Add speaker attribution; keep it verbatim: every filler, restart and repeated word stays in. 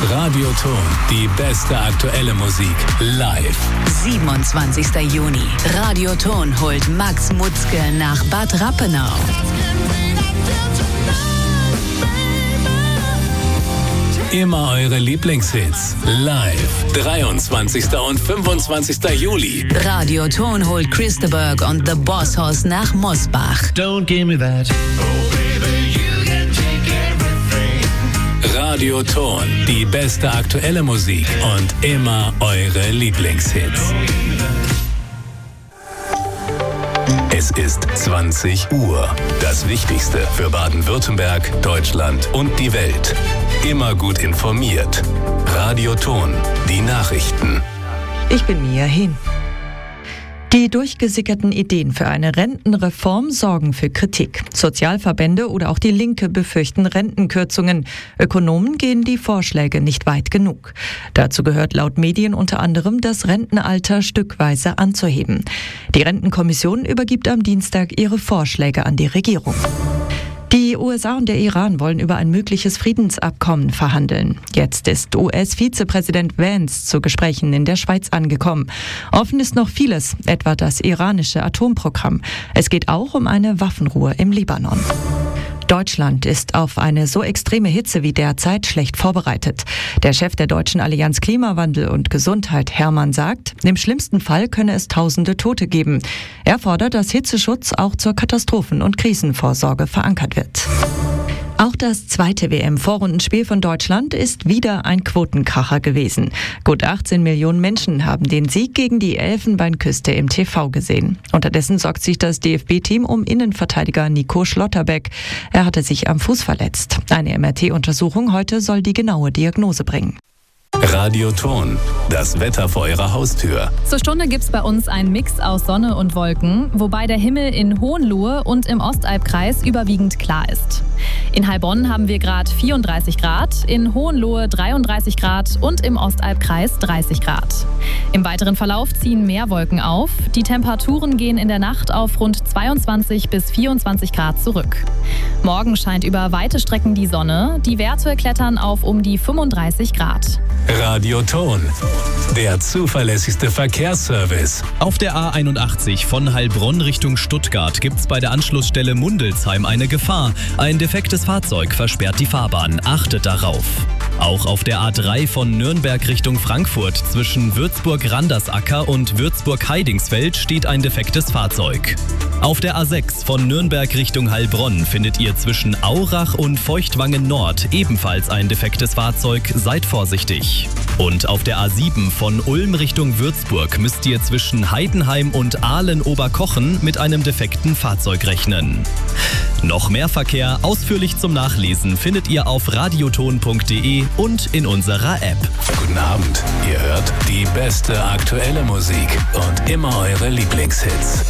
Speaker 1: Radioton, die beste aktuelle Musik, live.
Speaker 2: siebenundzwanzigster Juni. Radioton holt Max Mutzke nach Bad Rappenau.
Speaker 1: Immer eure Lieblingshits, live. dreiundzwanzigster und fünfundzwanzigster Juli.
Speaker 2: Radioton holt Christeberg und The Boss Hoss nach Mosbach.
Speaker 3: Don't give me that.
Speaker 1: Radioton, die beste aktuelle Musik und immer eure Lieblingshits. Es ist zwanzig Uhr. Das Wichtigste für Baden-Württemberg, Deutschland und die Welt. Immer gut informiert. Radioton, die Nachrichten.
Speaker 4: Ich bin Mia Hehn. Die durchgesickerten Ideen für eine Rentenreform sorgen für Kritik. Sozialverbände oder auch die Linke befürchten Rentenkürzungen. Ökonomen gehen die Vorschläge nicht weit genug. Dazu gehört laut Medien unter anderem, das Rentenalter stückweise anzuheben. Die Rentenkommission übergibt am Dienstag ihre Vorschläge an die Regierung. Die U S A und der Iran wollen über ein mögliches Friedensabkommen verhandeln. Jetzt ist U S-Vizepräsident Vance zu Gesprächen in der Schweiz angekommen. Offen ist noch vieles, etwa das iranische Atomprogramm. Es geht auch um eine Waffenruhe im Libanon. Deutschland ist auf eine so extreme Hitze wie derzeit schlecht vorbereitet. Der Chef der Deutschen Allianz Klimawandel und Gesundheit, Hermann, sagt, im schlimmsten Fall könne es tausende Tote geben. Er fordert, dass Hitzeschutz auch zur Katastrophen- und Krisenvorsorge verankert wird. Auch das zweite W M-Vorrundenspiel von Deutschland ist wieder ein Quotenkracher gewesen. Gut achtzehn Millionen Menschen haben den Sieg gegen die Elfenbeinküste im T V gesehen. Unterdessen sorgt sich das D F B-Team um Innenverteidiger Nico Schlotterbeck. Er hatte sich am Fuß verletzt. Eine M R T-Untersuchung heute soll die genaue Diagnose bringen.
Speaker 1: Radioton, das Wetter vor eurer Haustür.
Speaker 5: Zur Stunde gibt's bei uns einen Mix aus Sonne und Wolken, wobei der Himmel in Hohenlohe und im Ostalbkreis überwiegend klar ist. In Heilbronn haben wir gerade vierunddreißig Grad, in Hohenlohe dreiunddreißig Grad und im Ostalbkreis dreißig Grad. Im weiteren Verlauf ziehen mehr Wolken auf. Die Temperaturen gehen in der Nacht auf rund zweiundzwanzig bis vierundzwanzig Grad zurück. Morgen scheint über weite Strecken die Sonne. Die Werte klettern auf um die fünfunddreißig Grad.
Speaker 1: Radioton, der zuverlässigste Verkehrsservice.
Speaker 6: Auf der A einundachtzig von Heilbronn Richtung Stuttgart gibt's bei der Anschlussstelle Mundelsheim eine Gefahr. Ein defektes Fahrzeug versperrt die Fahrbahn. Achtet darauf. Auch auf der A drei von Nürnberg Richtung Frankfurt zwischen Würzburg-Randersacker und Würzburg-Heidingsfeld steht ein defektes Fahrzeug. Auf der A sechs von Nürnberg Richtung Heilbronn findet ihr zwischen Aurach und Feuchtwangen Nord ebenfalls ein defektes Fahrzeug. Seid vorsichtig. Und auf der A sieben von Ulm Richtung Würzburg müsst ihr zwischen Heidenheim und Aalen-Oberkochen mit einem defekten Fahrzeug rechnen. Noch mehr Verkehr ausführlich zum Nachlesen findet ihr auf radioton punkt de und in unserer App.
Speaker 1: Guten Abend, ihr hört die beste aktuelle Musik und immer eure Lieblingshits.